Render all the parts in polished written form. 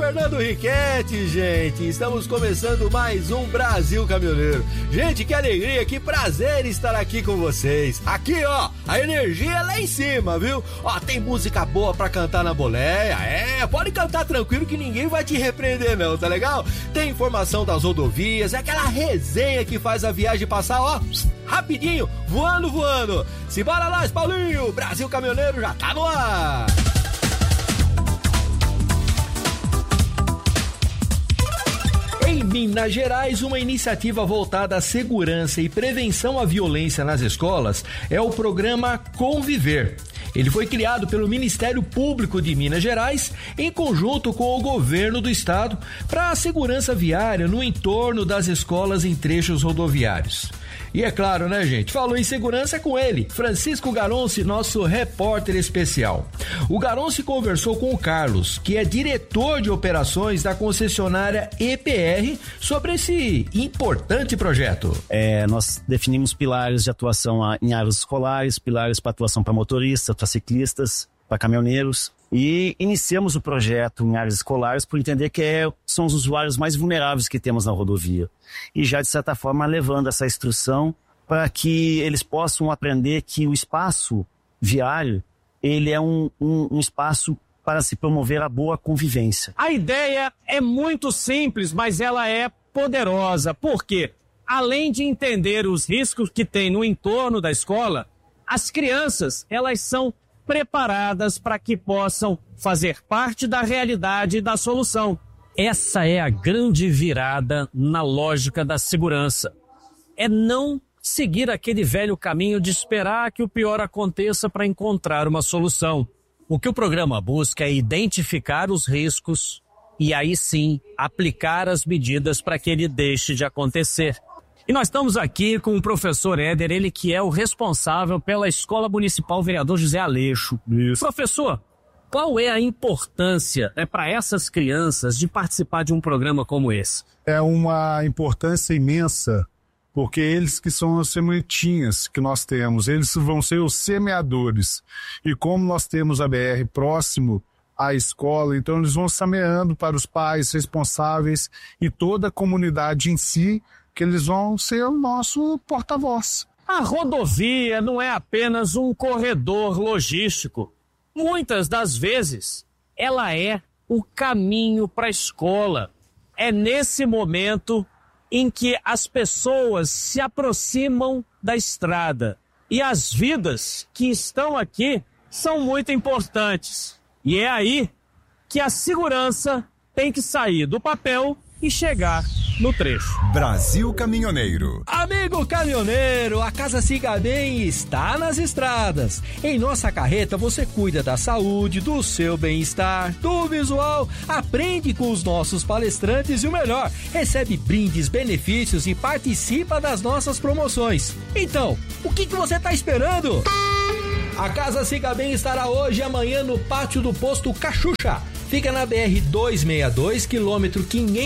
Fernando Riquetti, gente. Estamos começando mais um Brasil Caminhoneiro. Gente, que alegria, que prazer estar aqui com vocês. Aqui, ó, a energia é lá em cima, viu? Ó, tem música boa pra cantar na boleia. Pode cantar tranquilo que ninguém vai te repreender não, tá legal? Tem informação das rodovias, é aquela resenha que faz a viagem passar, ó, rapidinho, voando. Simbora nós, Paulinho! Brasil Caminhoneiro já tá no ar! Em Minas Gerais, uma iniciativa voltada à segurança e prevenção à violência nas escolas é o programa Conviver. Ele foi criado pelo Ministério Público de Minas Gerais em conjunto com o governo do estado para a segurança viária no entorno das escolas em trechos rodoviários. E é claro, né, gente? Falou em segurança com ele, Francisco Garonci, nosso repórter especial. O Garonci conversou com o Carlos, que é diretor de operações da concessionária EPR, sobre esse importante projeto. Nós definimos pilares de atuação em áreas escolares, pilares para atuação para motoristas, para ciclistas, para caminhoneiros. E iniciamos o projeto em áreas escolares por entender que são os usuários mais vulneráveis que temos na rodovia. E já, de certa forma, levando essa instrução para que eles possam aprender que o espaço viário, ele é um espaço para se promover a boa convivência. A ideia é muito simples, mas ela é poderosa. Por quê? Além de entender os riscos que tem no entorno da escola, as crianças, elas são preparadas para que possam fazer parte da realidade e da solução. Essa é a grande virada na lógica da segurança. É não seguir aquele velho caminho de esperar que o pior aconteça para encontrar uma solução. O que o programa busca é identificar os riscos e aí sim aplicar as medidas para que ele deixe de acontecer. E nós estamos aqui com o professor Éder, ele que é o responsável pela Escola Municipal Vereador José Aleixo. Isso. Professor, qual é a importância para essas crianças de participar de um programa como esse? É uma importância imensa, porque eles que são as sementinhas que nós temos, eles vão ser os semeadores. E como nós temos a BR próximo à escola, então eles vão semeando para os pais responsáveis e toda a comunidade em si, que eles vão ser o nosso porta-voz. A rodovia não é apenas um corredor logístico. Muitas das vezes, ela é o caminho para a escola. É nesse momento em que as pessoas se aproximam da estrada. E as vidas que estão aqui são muito importantes. E é aí que a segurança tem que sair do papel e chegar no trecho. Brasil Caminhoneiro. Amigo caminhoneiro, a Casa Siga Bem está nas estradas. Em nossa carreta você cuida da saúde, do seu bem-estar, do visual, aprende com os nossos palestrantes e o melhor, recebe brindes, benefícios e participa das nossas promoções. Então, o que você está esperando? A Casa Siga Bem estará hoje e amanhã no pátio do posto Cachucha. Fica na BR-262, quilômetro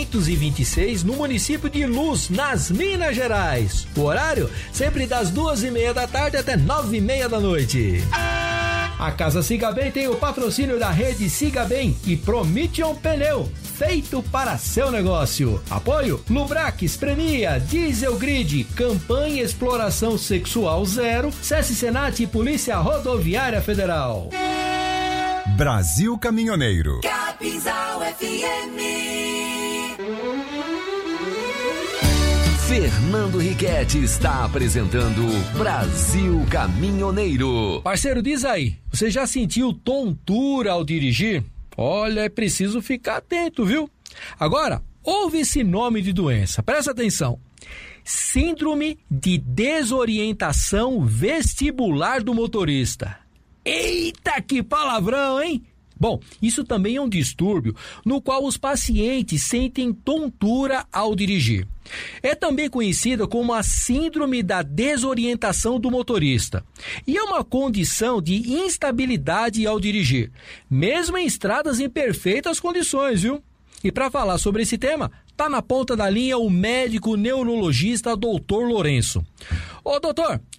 526, no município de Luz, nas Minas Gerais. O horário, sempre das 2:30 da tarde até 9:30 da noite. A Casa Siga Bem tem o patrocínio da rede Siga Bem e Promission Pneu, feito para seu negócio. Apoio Lubrax, Premia, Diesel Grid, Campanha Exploração Sexual Zero, SESC Senat e Polícia Rodoviária Federal. Brasil Caminhoneiro. Capinzal FM. Fernando Riquetti está apresentando Brasil Caminhoneiro. Parceiro, diz aí, você já sentiu tontura ao dirigir? Olha, é preciso ficar atento, viu? Agora, ouve esse nome de doença, presta atenção. Síndrome de desorientação vestibular do motorista. Eita, que palavrão, hein? Bom, isso também é um distúrbio no qual os pacientes sentem tontura ao dirigir. É também conhecida como a síndrome da desorientação do motorista. E é uma condição de instabilidade ao dirigir, mesmo em estradas em perfeitas condições, viu? E para falar sobre esse tema, tá na ponta da linha o médico neurologista Dr. Lourenço. Ô doutor,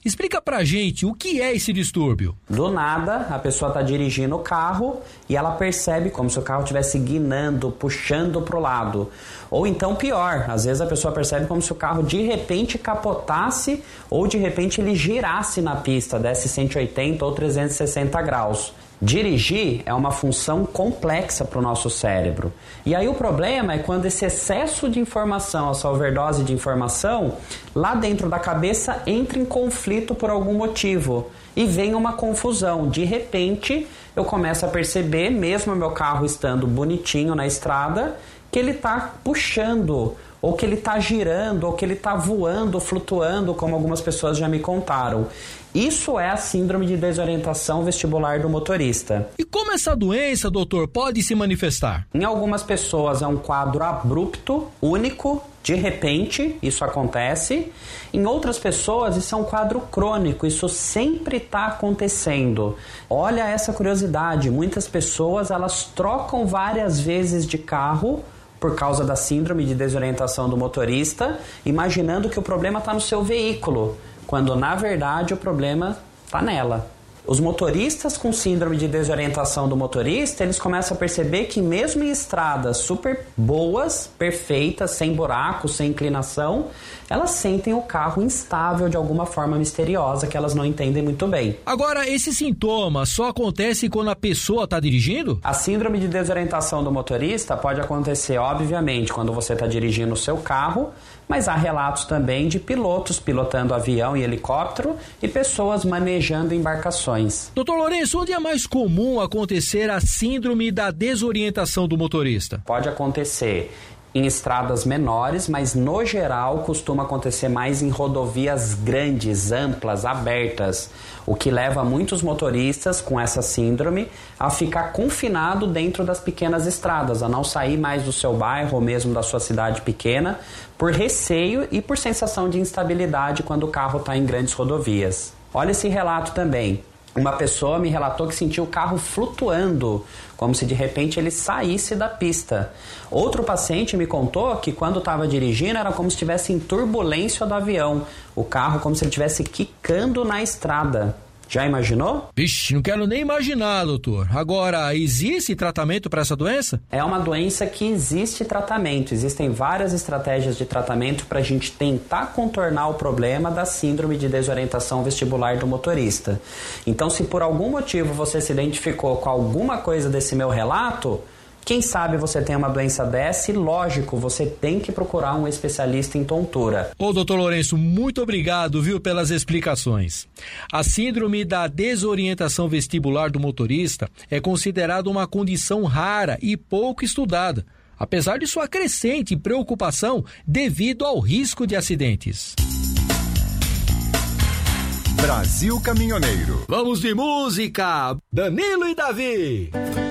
Explica pra gente o que é esse distúrbio. Do nada, a pessoa está dirigindo o carro e ela percebe como se o carro estivesse guinando, puxando para o lado. Ou então pior, às vezes a pessoa percebe como se o carro de repente capotasse ou de repente ele girasse na pista, desse 180 ou 360 graus. Dirigir é uma função complexa para o nosso cérebro. E aí o problema é quando esse excesso de informação, essa overdose de informação, lá dentro da cabeça entra em conflito por algum motivo. E vem uma confusão. De repente, eu começo a perceber, mesmo meu carro estando bonitinho na estrada, que ele está puxando, ou que ele está girando, ou que ele está voando, flutuando, como algumas pessoas já me contaram. Isso é a síndrome de desorientação vestibular do motorista. E como essa doença, doutor, pode se manifestar? Em algumas pessoas é um quadro abrupto, único, de repente, isso acontece. Em outras pessoas, isso é um quadro crônico, isso sempre está acontecendo. Olha essa curiosidade, muitas pessoas elas trocam várias vezes de carro por causa da síndrome de desorientação do motorista, imaginando que o problema está no seu veículo, quando na verdade o problema está nela. Os motoristas com síndrome de desorientação do motorista, eles começam a perceber que mesmo em estradas super boas, perfeitas, sem buracos, sem inclinação, elas sentem o carro instável de alguma forma misteriosa que elas não entendem muito bem. Agora, esse sintoma só acontece quando a pessoa está dirigindo? A síndrome de desorientação do motorista pode acontecer, obviamente, quando você está dirigindo o seu carro, mas há relatos também de pilotos pilotando avião e helicóptero e pessoas manejando embarcações. Doutor Lourenço, onde é mais comum acontecer a síndrome da desorientação do motorista? Pode acontecer em estradas menores, mas no geral costuma acontecer mais em rodovias grandes, amplas, abertas, o que leva muitos motoristas com essa síndrome a ficar confinado dentro das pequenas estradas, a não sair mais do seu bairro ou mesmo da sua cidade pequena, por receio e por sensação de instabilidade quando o carro está em grandes rodovias. Olha esse relato também. Uma pessoa me relatou que sentiu o carro flutuando, como se de repente ele saísse da pista. Outro paciente me contou que quando estava dirigindo era como se estivesse em turbulência do avião. O carro como se ele estivesse quicando na estrada. Já imaginou? Vixe, não quero nem imaginar, doutor. Agora, existe tratamento para essa doença? É uma doença que existe tratamento. Existem várias estratégias de tratamento para a gente tentar contornar o problema da síndrome de desorientação vestibular do motorista. Então, se por algum motivo você se identificou com alguma coisa desse meu relato, quem sabe você tem uma doença dessa e, lógico, você tem que procurar um especialista em tontura. Ô, doutor Lourenço, muito obrigado, viu, pelas explicações. A síndrome da desorientação vestibular do motorista é considerada uma condição rara e pouco estudada, apesar de sua crescente preocupação devido ao risco de acidentes. Brasil Caminhoneiro. Vamos de música, Danilo e Davi.